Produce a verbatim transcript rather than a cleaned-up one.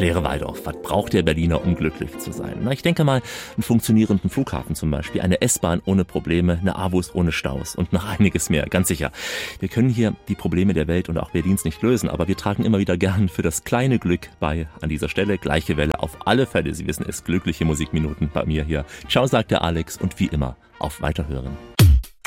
Schwere Waldorf, was braucht der Berliner, um glücklich zu sein? Na, ich denke mal, einen funktionierenden Flughafen zum Beispiel, eine S-Bahn ohne Probleme, eine A W O S ohne Staus und noch einiges mehr, ganz sicher. Wir können hier die Probleme der Welt und auch Berlins nicht lösen, aber wir tragen immer wieder gern für das kleine Glück bei. An dieser Stelle gleiche Welle auf alle Fälle. Sie wissen es, glückliche Musikminuten bei mir hier. Ciao, sagt der Alex und wie immer auf Weiterhören.